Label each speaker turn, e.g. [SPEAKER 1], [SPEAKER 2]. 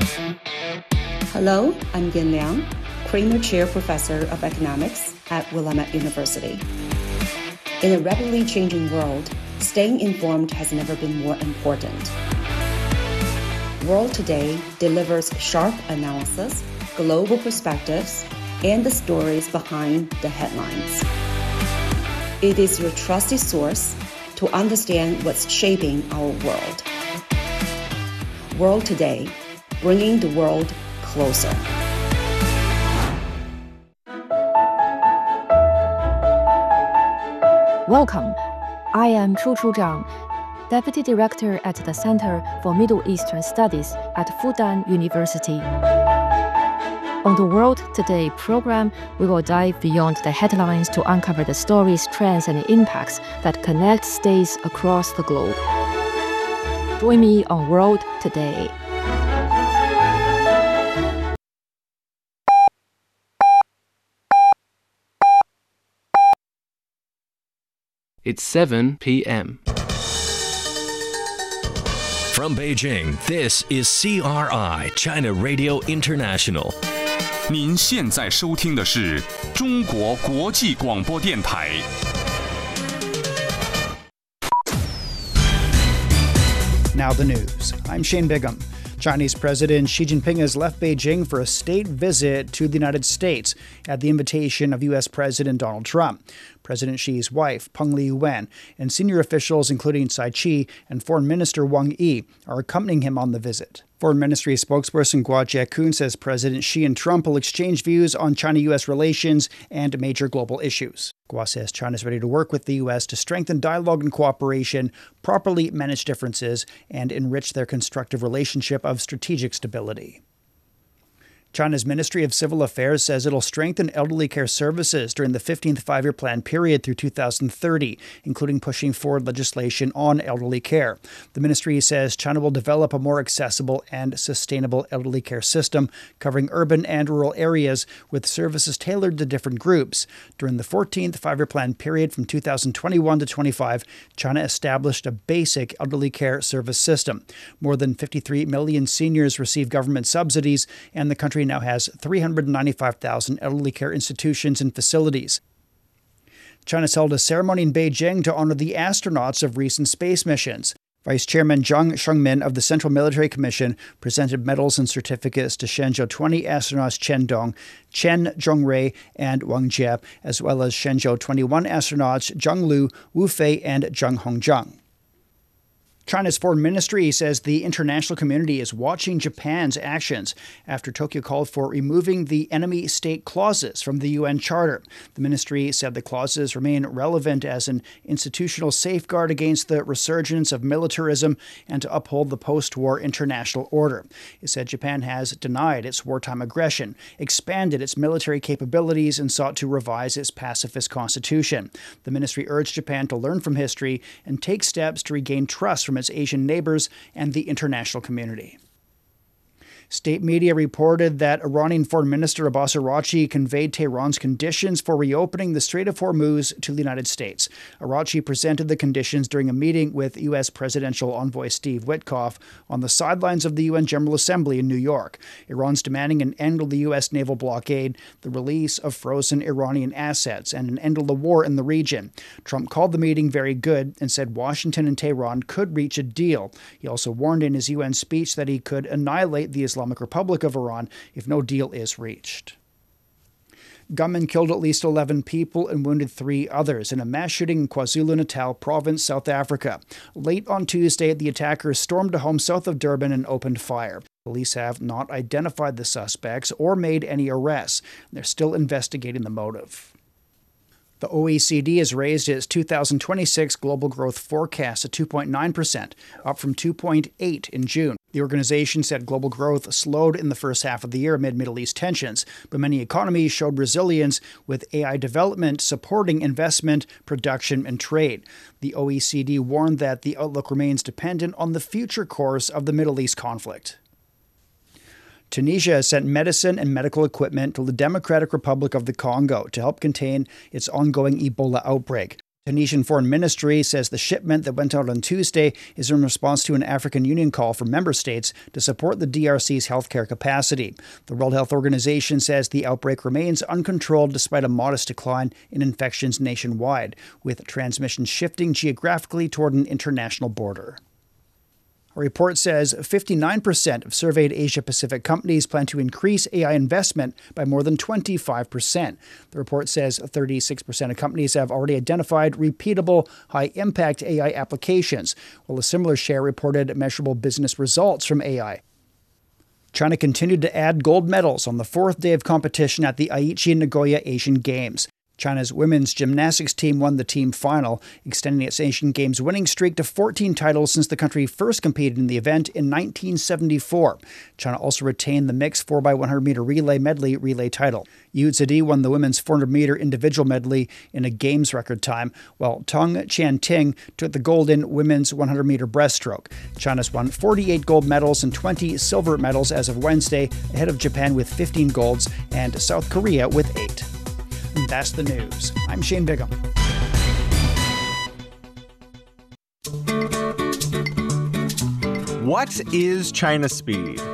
[SPEAKER 1] Hello, I'm Yan Liang, Kramer Chair Professor of Economics at Willamette University. In a rapidly changing world, staying informed has never been more important. World Today delivers sharp analysis, global perspectives, and the stories behind the headlines. It is your trusted source to understand what's shaping our world. World Today, bringing the world closer.
[SPEAKER 2] Welcome. I am Chu Zhang, Deputy Director at the Center for Middle Eastern Studies at Fudan University. On the World Today program, we will dive beyond the headlines to uncover the stories, trends, and impacts that connect states across the globe. Join me on World Today.
[SPEAKER 3] It's 7 p.m.
[SPEAKER 4] From Beijing, this is CRI, China Radio International.
[SPEAKER 5] 您现在收听的是中国国际广播电台。
[SPEAKER 6] Now the news. I'm Shane Bigham. Chinese President Xi Jinping has left Beijing for a state visit to the United States at the invitation of U.S. President Donald Trump. President Xi's wife, Peng Liyuan, and senior officials including Tsai Chi and Foreign Minister Wang Yi are accompanying him on the visit. Foreign Ministry spokesperson Guo Jiakun says President Xi and Trump will exchange views on China-U.S. relations and major global issues. Guo says China is ready to work with the U.S. to strengthen dialogue and cooperation, properly manage differences, and enrich their constructive relationship of strategic stability. China's Ministry of Civil Affairs says it'll strengthen elderly care services during the 15th five-year plan period through 2030, including pushing forward legislation on elderly care. The ministry says China will develop a more accessible and sustainable elderly care system covering urban and rural areas with services tailored to different groups. During the 14th five-year plan period from 2021 to 25, China established a basic elderly care service system. More than 53 million seniors receive government subsidies, and the country now has 395,000 elderly care institutions and facilities. China's held a ceremony in Beijing to honor the astronauts of recent space missions. Vice Chairman Zhang Shengmin of the Central Military Commission presented medals and certificates to Shenzhou 20 astronauts Chen Dong, Chen Zhongrui, and Wang Jie, as well as Shenzhou 21 astronauts Zhang Lu, Wu Fei, and Zheng Hongzhang. China's foreign ministry says the international community is watching Japan's actions after Tokyo called for removing the enemy state clauses from the UN Charter. The ministry said the clauses remain relevant as an institutional safeguard against the resurgence of militarism and to uphold the post-war international order. It said Japan has denied its wartime aggression, expanded its military capabilities, and sought to revise its pacifist constitution. The ministry urged Japan to learn from history and take steps to regain trust from its Asian neighbors and the international community. State media reported that Iranian Foreign Minister Abbas Araghchi conveyed Tehran's conditions for reopening the Strait of Hormuz to the United States. Araghchi presented the conditions during a meeting with U.S. Presidential Envoy Steve Witkoff on the sidelines of the UN General Assembly in New York. Iran's demanding an end to the U.S. naval blockade, the release of frozen Iranian assets, and an end to the war in the region. Trump called the meeting very good and said Washington and Tehran could reach a deal. He also warned in his UN speech that he could annihilate the Islamic Republic of Iran if no deal is reached. Gunmen killed at least 11 people and wounded 3 others in a mass shooting in KwaZulu-Natal province, South Africa. Late on Tuesday, the attackers stormed a home south of Durban and opened fire. Police have not identified the suspects or made any arrests. They're still investigating the motive. The OECD has raised its 2026 global growth forecast to 2.9%, up from 2.8% in June. The organization said global growth slowed in the first half of the year amid Middle East tensions, but many economies showed resilience, with AI development supporting investment, production, and trade. The OECD warned that the outlook remains dependent on the future course of the Middle East conflict. Tunisia has sent medicine and medical equipment to the Democratic Republic of the Congo to help contain its ongoing Ebola outbreak. Tunisian Foreign Ministry says the shipment that went out on Tuesday is in response to an African Union call for member states to support the DRC's healthcare capacity. The World Health Organization says the outbreak remains uncontrolled despite a modest decline in infections nationwide, with transmission shifting geographically toward an international border. A report says 59% of surveyed Asia-Pacific companies plan to increase AI investment by more than 25%. The report says 36% of companies have already identified repeatable, high-impact AI applications, while a similar share reported measurable business results from AI. China continued to add gold medals on the fourth day of competition at the Aichi Nagoya Asian Games. China's women's gymnastics team won the team final, extending its Asian Games winning streak to 14 titles since the country first competed in the event in 1974. China also retained the mixed 4x100-meter relay medley relay title. Yu Zidi won the women's 400-meter individual medley in a Games record time, while Tong Qianting took the gold in women's 100-meter breaststroke. China's won 48 gold medals and 20 silver medals as of Wednesday, ahead of Japan with 15 golds and South Korea with 8. And that's the news. I'm Shane Bigham.
[SPEAKER 7] What is China Speed?